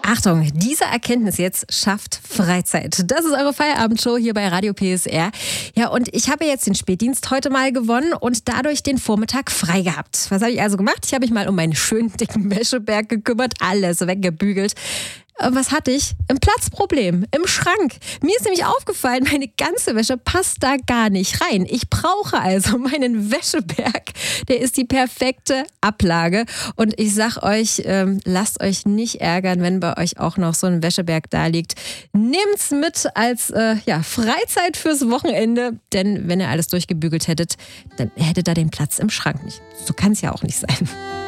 Achtung, diese Erkenntnis jetzt schafft Freizeit. Das ist eure Feierabendshow hier bei Radio PSR. Ja, und ich habe jetzt den Spätdienst heute mal gewonnen und dadurch den Vormittag frei gehabt. Was habe ich also gemacht? Ich habe mich mal um meinen schönen dicken Wäscheberg gekümmert, alles weggebügelt. Was hatte ich? Ein Platzproblem im Schrank. Mir ist nämlich aufgefallen, meine ganze Wäsche passt da gar nicht rein. Ich brauche also meinen Wäscheberg. Der ist die perfekte Ablage. Und ich sag euch, lasst euch nicht ärgern, wenn bei euch auch noch so ein Wäscheberg da liegt. Nehmt's mit als Freizeit fürs Wochenende. Denn wenn ihr alles durchgebügelt hättet, dann hättet ihr den Platz im Schrank nicht. So kann es ja auch nicht sein.